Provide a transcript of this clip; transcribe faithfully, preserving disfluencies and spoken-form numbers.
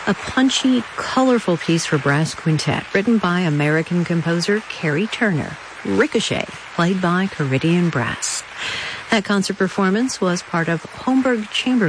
a punchy, colorful piece for brass quintet written by American composer Kerry Turner. Ricochet, played by Caridian Brass. That concert performance was part of Homburg Chamber